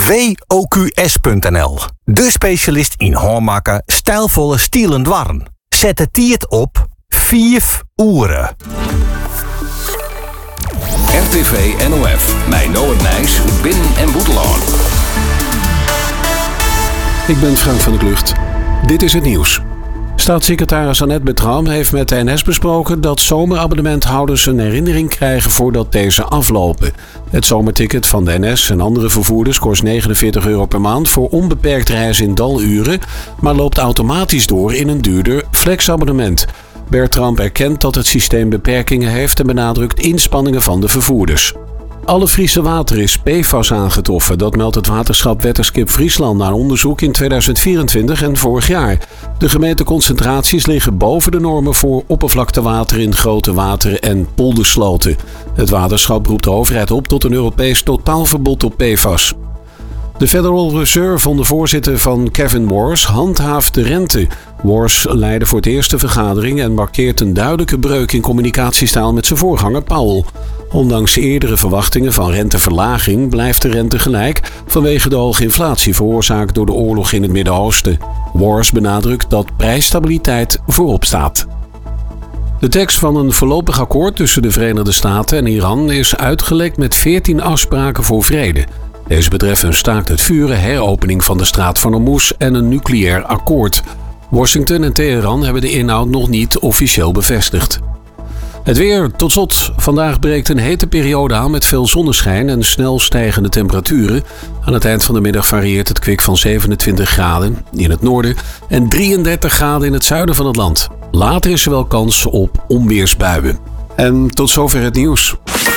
WOQS.nl. De specialist in hoormaken, stijlvolle stielen dwarren. Zet de tiert op 5 uren. RTV NOF, mij Noord Nijs, Binnen- en Boeteloon. Ik ben Frank van der Klucht. Dit is het nieuws. Staatssecretaris Annette Bertram heeft met de NS besproken dat zomerabonnementhouders een herinnering krijgen voordat deze aflopen. Het zomerticket van de NS en andere vervoerders kost €49 per maand voor onbeperkt reizen in daluren, maar loopt automatisch door in een duurder flexabonnement. Bertram erkent dat het systeem beperkingen heeft en benadrukt inspanningen van de vervoerders. Alle Friese water is PFAS aangetroffen. Dat meldt het waterschap Wetterskip Friesland na onderzoek in 2024 en vorig jaar. De gemeten concentraties liggen boven de normen voor oppervlaktewater in grote wateren en poldersloten. Het waterschap roept de overheid op tot een Europees totaalverbod op PFAS. De Federal Reserve onder voorzitter van Kevin Warsh handhaaft de rente. Warsh leidde voor het eerst de vergadering en markeert een duidelijke breuk in communicatiestijl met zijn voorganger Powell. Ondanks eerdere verwachtingen van renteverlaging blijft de rente gelijk vanwege de hoge inflatie veroorzaakt door de oorlog in het Midden-Oosten. Warsh benadrukt dat prijsstabiliteit voorop staat. De tekst van een voorlopig akkoord tussen de Verenigde Staten en Iran is uitgelekt met 14 afspraken voor vrede. Deze betreffen een staakt het vuren, heropening van de straat van Hormuz en een nucleair akkoord. Washington en Teheran hebben de inhoud nog niet officieel bevestigd. Het weer, tot slot. Vandaag breekt een hete periode aan met veel zonneschijn en snel stijgende temperaturen. Aan het eind van de middag varieert het kwik van 27 graden in het noorden en 33 graden in het zuiden van het land. Later is er wel kans op onweersbuien. En tot zover het nieuws.